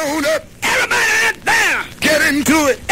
on up. Everybody out there. Get into it.